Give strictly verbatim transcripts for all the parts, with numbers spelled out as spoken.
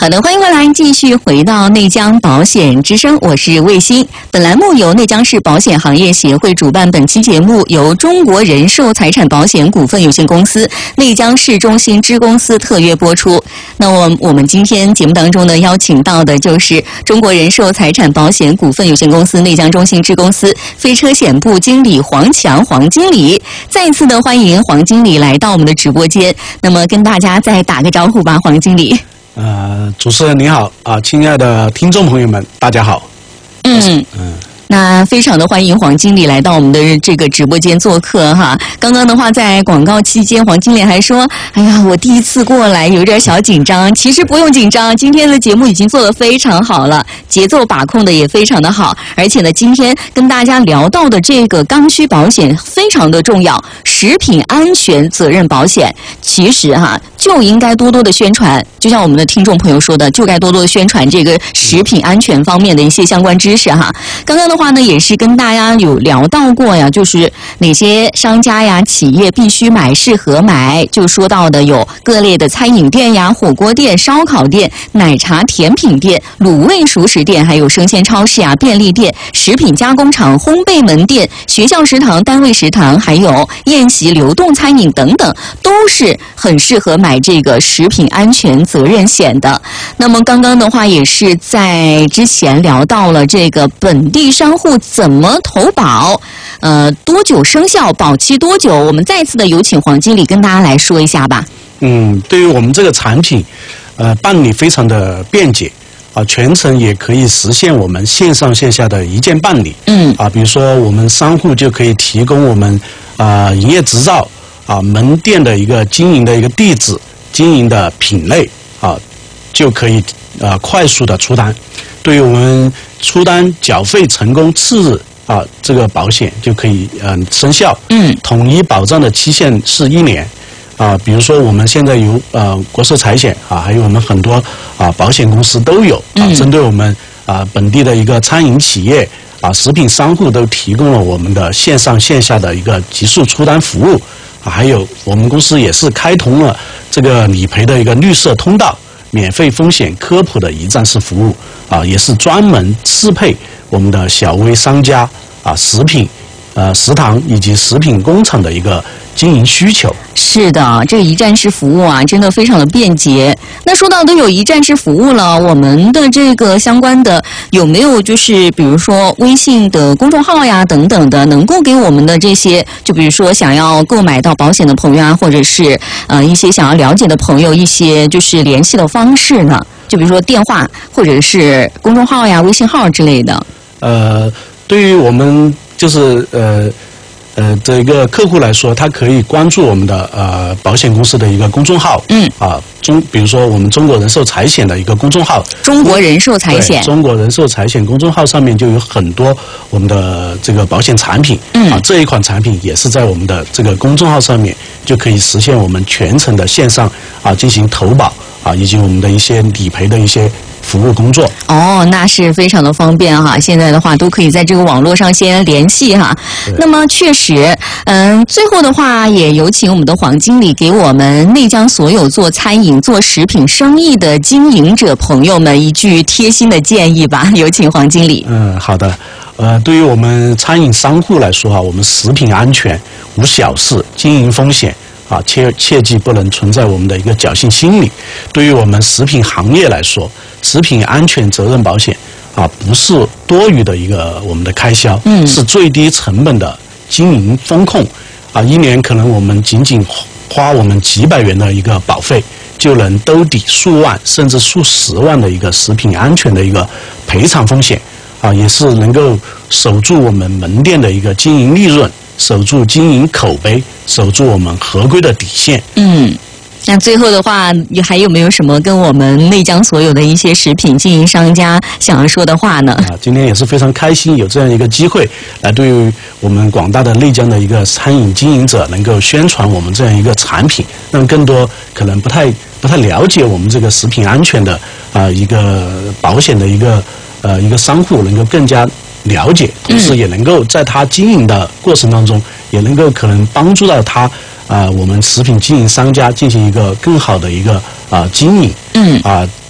好的，欢迎回来，继续回到内江保险之声，我是卫星。本栏目由内江市保险行业协会主办，本期节目由中国人寿财产保险股份有限公司、内江市中心支公司特约播出。那我我们今天节目当中呢，邀请到的就是中国人寿财产保险股份有限公司内江中心支公司非车险部经理黄强黄经理。再一次的欢迎黄经理来到我们的直播间，那么跟大家再打个招呼吧，黄经理。 呃，主持人你好啊，亲爱的听众朋友们，大家好。 嗯嗯。那非常的欢迎黄经理来到我们的这个直播间做客哈。刚刚的话在广告期间，黄经理还说：“哎呀，我第一次过来，有点小紧张。”其实不用紧张，今天的节目已经做得非常好了，节奏把控的也非常的好。而且呢，今天跟大家聊到的这个刚需保险非常的重要，食品安全责任保险，其实哈就应该多多的宣传。就像我们的听众朋友说的，就该多多的宣传这个食品安全方面的一些相关知识哈。刚刚的话呢，也是跟大家有聊到过呀，就是哪些商家呀、企业必须买、适合买，就说到的有各类的餐饮店呀、火锅店、烧烤店、奶茶甜品店、卤味熟食店，还有生鲜超市啊、便利店、食品加工厂、烘焙门店、学校食堂、单位食堂，还有宴席流动餐饮等等，都是很适合买这个食品安全责任险的。那么刚刚的话也是在之前聊到了这个本地商户怎么投保，呃，多久生效，保期多久？我们再次的有请黄经理跟大家来说一下吧。 嗯，对于我们这个产品，呃，办理非常的便捷啊，全程也可以实现我们线上线下的一键办理。嗯，啊，比如说我们商户就可以提供我们啊营业执照啊门店的一个经营的一个地址、经营的品类啊，就可以啊快速的出单。对于我们出单缴费成功次日啊，这个保险就可以嗯、呃、生效。嗯，统一保障的期限是一年。啊，比如说我们现在有呃国寿财险啊，还有我们很多啊保险公司都有啊，针对我们啊本地的一个餐饮企业啊、食品商户都提供了我们的线上线下的一个急速出单服务啊，还有我们公司也是开通了这个理赔的一个绿色通道。免费风险科普的一站式服务啊，也是专门适配我们的小微商家啊、食品、呃食堂以及食品工厂的一个经营需求。 是的，这个一站式服务啊，真的非常的便捷。那说到都有一站式服务了，我们的这个相关的有没有就是比如说微信的公众号呀等等的，能够给我们的这些，就比如说想要购买到保险的朋友啊，或者是呃一些想要了解的朋友，一些就是联系的方式呢？就比如说电话或者是公众号呀、微信号之类的。 呃，对于我们就是呃。呃，这个客户来说，他可以关注我们的呃保险公司的一个公众号，嗯，啊中，比如说我们中国人寿财险的一个公众号， 中国人寿财险， 中国人寿财险公众号上面就有很多我们的这个保险产品，嗯，啊，这一款产品也是在我们的这个公众号上面就可以实现我们全程的线上啊进行投保啊，以及我们的一些理赔的一些服务工作。 哦，那是非常的方便哈，现在的话都可以在这个网络上先联系哈。那么确实，嗯，最后的话也有请我们的黄经理给我们内江所有做餐饮、做食品生意的经营者朋友们一句贴心的建议吧。有请黄经理。 嗯，好的。呃，对于我们餐饮商户来说哈，我们食品安全无小事，经营风险啊，切切记不能存在我们的一个侥幸心理。对于我们食品行业来说，食品安全责任保险啊，不是多余的一个我们的开销，嗯，是最低成本的经营风控啊，一年可能我们仅仅花我们几百元的一个保费，就能兜底数万甚至数十万的一个食品安全的一个赔偿风险啊，也是能够守住我们门店的一个经营利润，守住经营口碑，守住我们合规的底线。嗯。 那最后的话，还有没有什么跟我们内江所有的一些食品经营商家想要说的话呢？ 啊，今天也是非常开心，有这样一个机会来对于我们广大的内江的一个餐饮经营者，能够宣传我们这样一个产品，让更多可能不太不太了解我们这个食品安全的啊、呃、一个保险的一个呃一个商户，能够更加了解，同时也能够在他经营的过程当中，也能够可能帮助到他。啊、呃，我们食品经营商家进行一个更好的一个啊、呃、经营，嗯，啊、呃，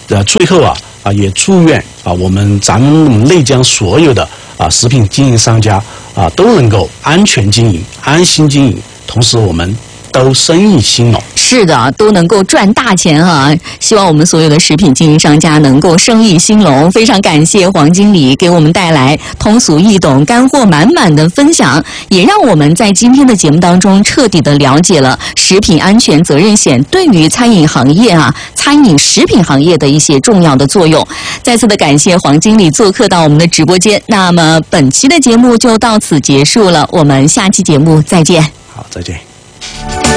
呃，最后啊啊，也祝愿啊我们咱们内江所有的啊食品经营商家啊都能够安全经营、安心经营，同时我们都生意兴隆。 是的，都能够赚大钱哈！希望我们所有的食品经营商家能够生意兴隆。非常感谢黄经理给我们带来通俗易懂、干货满满的分享，也让我们在今天的节目当中彻底的了解了食品安全责任险对于餐饮行业啊、餐饮食品行业的一些重要的作用。再次的感谢黄经理做客到我们的直播间。那么本期的节目就到此结束了，我们下期节目再见。 好，再见。